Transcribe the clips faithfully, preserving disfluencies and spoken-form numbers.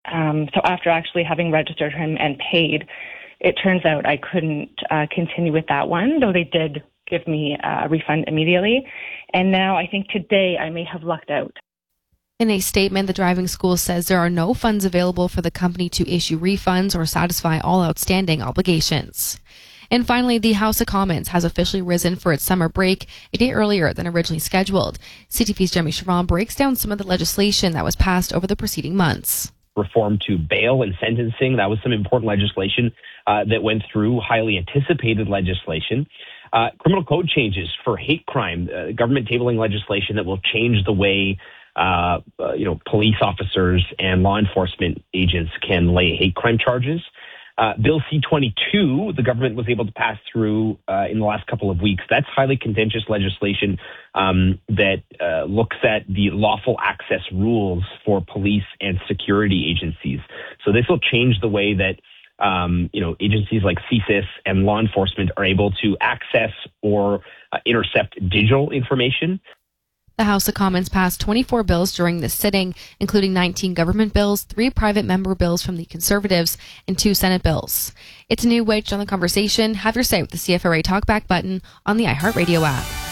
Um, so after actually having registered him and paid, it turns out I couldn't uh, continue with that one, though they did give me a refund immediately. And now I think today I may have lucked out. In a statement, the driving school says there are no funds available for the company to issue refunds or satisfy all outstanding obligations. And finally, the House of Commons has officially risen for its summer break a day earlier than originally scheduled. C T V's Jeremy Chavon breaks down some of the legislation that was passed over the preceding months. Reform to bail and sentencing, that was some important legislation uh, that went through, highly anticipated legislation. Uh, criminal code changes for hate crime, uh, government tabling legislation that will change the way uh, uh, you know, police officers and law enforcement agents can lay hate crime charges. Uh, Bill C twenty-two, the government was able to pass through uh, in the last couple of weeks. That's highly contentious legislation um, that uh, looks at the lawful access rules for police and security agencies. So this will change the way that um, you know agencies like C S I S and law enforcement are able to access or uh, intercept digital information. The House of Commons passed twenty-four bills during this sitting, including nineteen government bills, three private member bills from the Conservatives, and two Senate bills. It's a new way to join the conversation. Have your say with the C F R A Talkback button on the iHeartRadio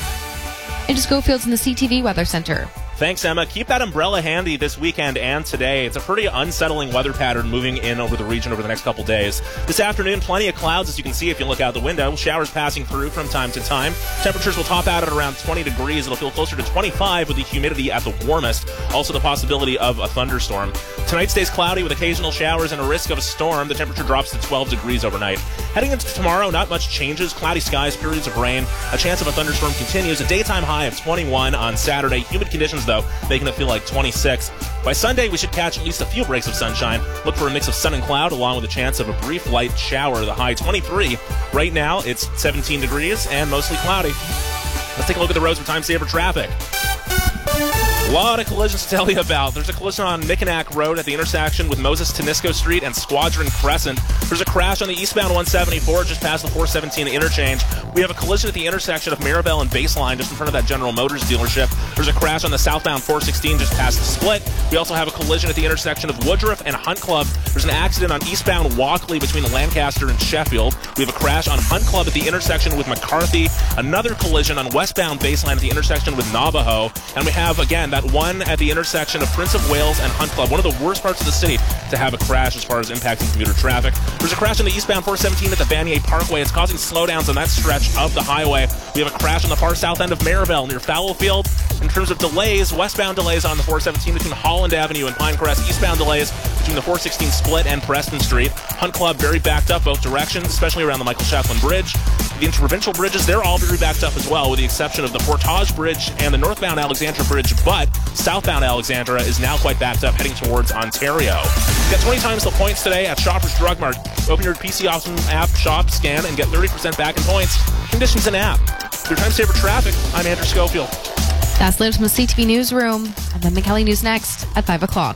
app. Into Schofield's in the C T V Weather Center. Thanks, Emma. Keep that umbrella handy this weekend and today. It's a pretty unsettling weather pattern moving in over the region over the next couple days. This afternoon, plenty of clouds, as you can see if you look out the window. Showers passing through from time to time. Temperatures will top out at around twenty degrees. It'll feel closer to twenty-five with the humidity at the warmest. Also the possibility of a thunderstorm. Tonight stays cloudy with occasional showers and a risk of a storm. The temperature drops to twelve degrees overnight. Heading into tomorrow, not much changes. Cloudy skies, periods of rain. A chance of a thunderstorm continues. A daytime high of twenty-one on Saturday. Humid conditions, though, making it feel like twenty-six. By Sunday, we should catch at least a few breaks of sunshine. Look for a mix of sun and cloud, along with a chance of a brief light shower. The high twenty-three. Right now, it's seventeen degrees and mostly cloudy. Let's take a look at the roads for time-saver traffic. A lot of collisions to tell you about. There's a collision on Mickinac Road at the intersection with Moses Tenisco Street and Squadron Crescent. There's a crash on the eastbound one seventy-four just past the four seventeen interchange. We have a collision at the intersection of Maribel and Baseline just in front of that General Motors dealership. There's a crash on the southbound four sixteen just past the split. We also have a collision at the intersection of Woodruff and Hunt Club. There's an accident on eastbound Walkley between Lancaster and Sheffield. We have a crash on Hunt Club at the intersection with McCarthy. Another collision on westbound Baseline at the intersection with Navajo. And we have, again, that one at the intersection of Prince of Wales and Hunt Club, one of the worst parts of the city to have a crash as far as impacting commuter traffic. There's a crash on the eastbound four seventeen at the Vanier Parkway. It's causing slowdowns on that stretch of the highway. We have a crash on the far south end of Maribel near Fallowfield. In terms of delays, westbound delays on the four seventeen between Holland Avenue and Pinecrest, eastbound delays between the four sixteen split and Preston Street. Hunt Club very backed up both directions, especially around the Michael Chaplin Bridge. The interprovincial bridges, they're all very backed up as well, with the exception of the Portage Bridge and the northbound Alexandra Bridge, but southbound Alexandra is now quite backed up heading towards Ontario. Get twenty times the points today at Shoppers Drug Mart. Open your P C Awesome app, shop, scan, and get thirty percent back in points. Conditions in app. Your time saver traffic, I'm Andrew Schofield. That's Lives from the C T V Newsroom. And then McKelly News next at five o'clock.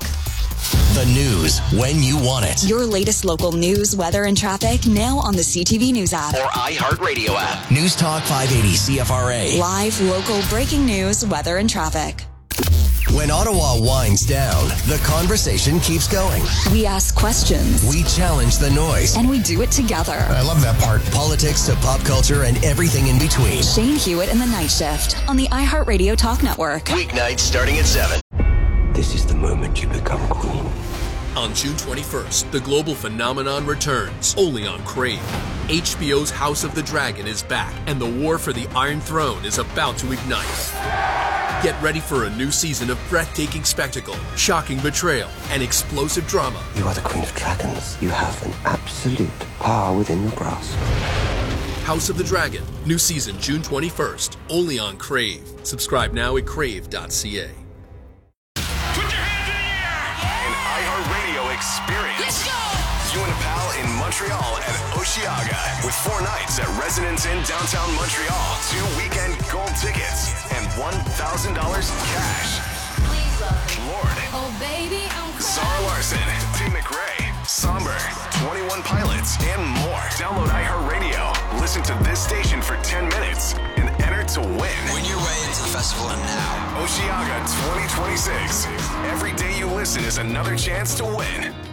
The news when you want it. Your latest local news, weather, and traffic now on the C T V News app. Or iHeartRadio app. News Talk five eighty C F R A. Live, local, breaking news, weather, and traffic. When Ottawa winds down, the conversation keeps going. We ask questions. We challenge the noise. And we do it together. I love that part. Politics to pop culture and everything in between. Shane Hewitt in the Night Shift on the iHeartRadio Talk Network. Weeknights starting at seven. This is the moment you become queen. On June twenty-first, the global phenomenon returns, only on Crave. H B O's House of the Dragon is back, and the war for the Iron Throne is about to ignite. Get ready for a new season of breathtaking spectacle, shocking betrayal, and explosive drama. You are the Queen of Dragons. You have an absolute power within your grasp. House of the Dragon, new season June twenty-first, only on Crave. Subscribe now at crave dot c a. Experience. You and a pal in Montreal at Osheaga with four nights at Residence Inn downtown Montreal, two weekend gold tickets, and one thousand dollars cash. Lord, oh, baby, Zara Larson, T. McRae, Somber, twenty-one Pilots, and more. Download iHeartRadio. Listen to this station for ten minutes and enter to win. Win your way into the festival now. Osheaga twenty twenty-six. Every day you listen is another chance to win.